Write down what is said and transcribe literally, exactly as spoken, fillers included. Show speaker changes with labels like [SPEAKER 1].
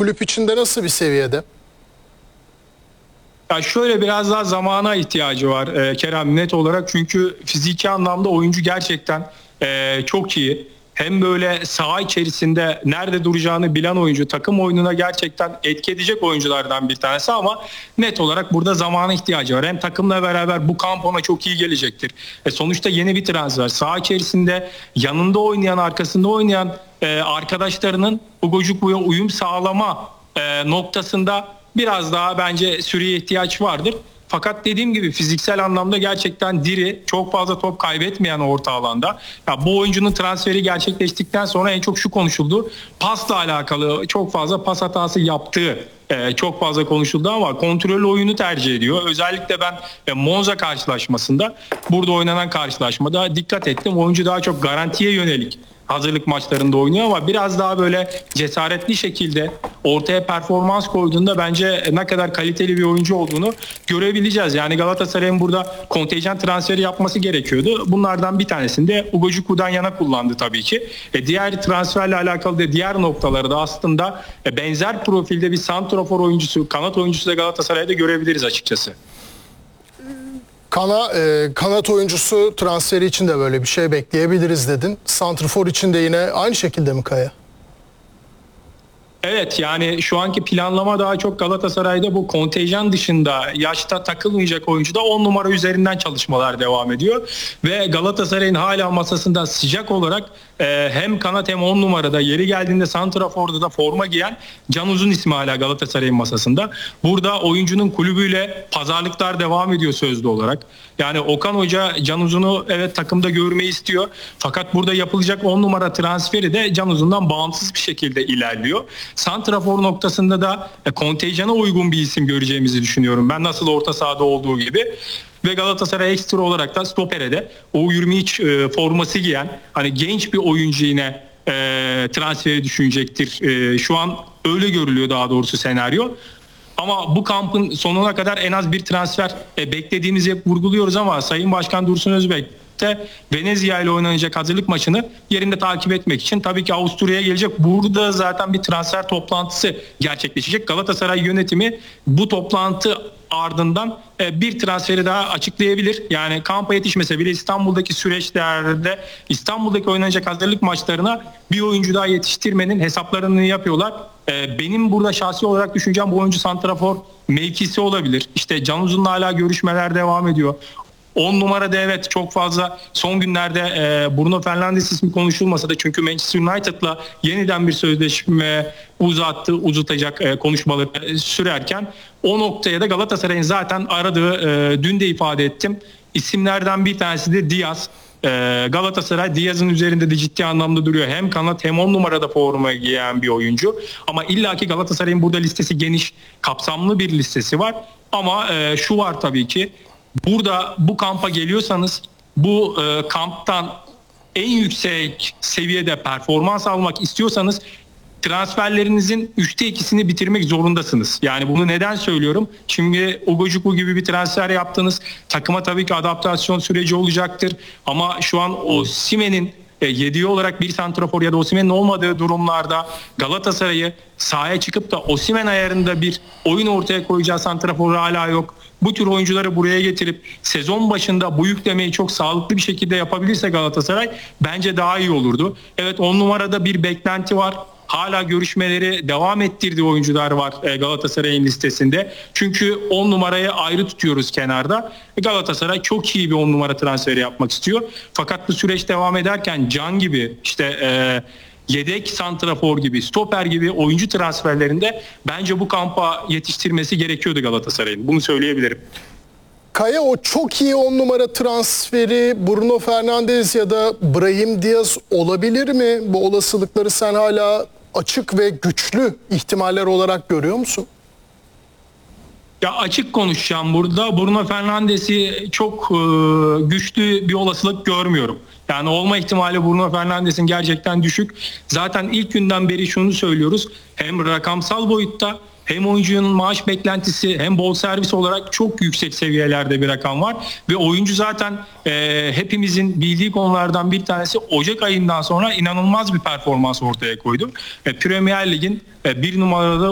[SPEAKER 1] kulüp içinde nasıl bir seviyede?
[SPEAKER 2] Ya şöyle biraz daha zamana ihtiyacı var e, Kerem, net olarak, çünkü fiziki anlamda oyuncu gerçekten e, çok iyi. Hem böyle saha içerisinde nerede duracağını bilen oyuncu, takım oyununa gerçekten etki edecek oyunculardan bir tanesi, ama net olarak burada zamana ihtiyacı var. Hem takımla beraber bu kamp ona çok iyi gelecektir. E sonuçta yeni bir transfer. Saha içerisinde yanında oynayan, arkasında oynayan e, arkadaşlarının Ugojukbu'ya uyum sağlama e, noktasında biraz daha bence süreye ihtiyaç vardır. Fakat dediğim gibi fiziksel anlamda gerçekten diri, çok fazla top kaybetmeyen orta alanda. Ya bu oyuncunun transferi gerçekleştikten sonra en çok şu konuşuldu. Pasla alakalı çok fazla pas hatası yaptığı e, çok fazla konuşuldu, ama kontrollü oyunu tercih ediyor. Özellikle ben e, Monza karşılaşmasında, burada oynanan karşılaşmada dikkat ettim. Oyuncu daha çok garantiye yönelik hazırlık maçlarında oynuyor, ama biraz daha böyle cesaretli şekilde ortaya performans koyduğunda bence ne kadar kaliteli bir oyuncu olduğunu görebileceğiz. Yani Galatasaray'ın burada kontenjan transferi yapması gerekiyordu. Bunlardan bir tanesini de Ugojukbu'dan yana kullandı tabii ki. E diğer transferle alakalı da diğer noktaları da aslında e benzer profilde bir santrafor oyuncusu, kanat oyuncusu da Galatasaray'da görebiliriz açıkçası.
[SPEAKER 1] Kana, e, kanat oyuncusu transferi için de böyle bir şey bekleyebiliriz dedin. Santrfor için de yine aynı şekilde mi Kaya?
[SPEAKER 2] Evet, yani şu anki planlama daha çok Galatasaray'da bu kontenjan dışında yaşta takılmayacak oyuncuda on numara üzerinden çalışmalar devam ediyor. Ve Galatasaray'ın hala masasında sıcak olarak e, hem kanat hem on numarada, yeri geldiğinde santraforda da forma giyen Can Uzun ismi hala Galatasaray'ın masasında. Burada oyuncunun kulübüyle pazarlıklar devam ediyor sözlü olarak. Yani Okan Hoca Can Uzun'u evet takımda görmeyi istiyor. Fakat burada yapılacak on numara transferi de Can Uzun'dan bağımsız bir şekilde ilerliyor. Santrafor noktasında da e, kontenjana uygun bir isim göreceğimizi düşünüyorum. Ben nasıl orta sahada olduğu gibi. Ve Galatasaray ekstra olarak da stopere de o yirmi üç e, forması giyen hani genç bir oyuncu yine e, transferi düşünecektir. E, şu an öyle görülüyor daha doğrusu senaryo. Ama bu kampın sonuna kadar en az bir transfer e, beklediğimizi hep vurguluyoruz, ama Sayın Başkan Dursun Özbek de Venezia ile oynanacak hazırlık maçını yerinde takip etmek için tabii ki Avusturya'ya gelecek. Burada zaten bir transfer toplantısı gerçekleşecek. Galatasaray yönetimi bu toplantı ardından bir transferi daha açıklayabilir. Yani kampa yetişmese bile İstanbul'daki süreçlerde, İstanbul'daki oynanacak hazırlık maçlarına bir oyuncu daha yetiştirmenin hesaplarını yapıyorlar. Benim burada şahsi olarak düşüncem bu oyuncu santrafor mevkisi olabilir. İşte Can Uzun'la hala görüşmeler devam ediyor. on numarada evet çok fazla son günlerde e, Bruno Fernandes ismi konuşulmasa da, çünkü Manchester United'la yeniden bir sözleşme uzattı, uzatacak e, konuşmaları e, sürerken o noktaya da Galatasaray'ın zaten aradığı, e, dün de ifade ettim, isimlerden bir tanesi de Diaz. E, Galatasaray Diaz'ın üzerinde de ciddi anlamda duruyor. Hem kanat hem on numarada forma giyen bir oyuncu. Ama illaki Galatasaray'ın burada listesi geniş, kapsamlı bir listesi var. Ama e, şu var tabii ki. Burada bu kampa geliyorsanız bu e, kamptan en yüksek seviyede performans almak istiyorsanız transferlerinizin üçte ikisini bitirmek zorundasınız. Yani bunu neden söylüyorum? Şimdi Ugojukbu gibi bir transfer yaptınız. Takıma tabii ki adaptasyon süreci olacaktır. Ama şu an Osimhen'in yediği olarak bir santrafor ya da Osimhen'in olmadığı durumlarda Galatasaray'ı sahaya çıkıp da Osimhen ayarında bir oyun ortaya koyacağı santrafor hala yok. Bu tür oyuncuları buraya getirip sezon başında bu yüklemeyi çok sağlıklı bir şekilde yapabilirse Galatasaray bence daha iyi olurdu. Evet, on numarada bir beklenti var. Hala görüşmeleri devam ettirdiği oyuncular var Galatasaray'ın listesinde. Çünkü on numarayı ayrı tutuyoruz kenarda. Galatasaray çok iyi bir on numara transferi yapmak istiyor. Fakat bu süreç devam ederken Can gibi, işte e, yedek santrafor gibi, stoper gibi oyuncu transferlerinde bence bu kampa yetiştirmesi gerekiyordu Galatasaray'ın. Bunu söyleyebilirim.
[SPEAKER 1] Kaya, o çok iyi on numara transferi Bruno Fernandes ya da Brahim Diaz olabilir mi? Bu olasılıkları sen hala açık ve güçlü ihtimaller olarak görüyor musun?
[SPEAKER 2] Ya açık konuşacağım burada. Bruno Fernandes'i çok e, güçlü bir olasılık görmüyorum. Yani olma ihtimali Bruno Fernandes'in gerçekten düşük. Zaten ilk günden beri şunu söylüyoruz. Hem rakamsal boyutta hem oyuncunun maaş beklentisi hem bonservis olarak çok yüksek seviyelerde bir rakam var. Ve oyuncu zaten e, hepimizin bildiği konulardan bir tanesi, Ocak ayından sonra inanılmaz bir performans ortaya koydu. E, Premier Lig'in e, bir numarada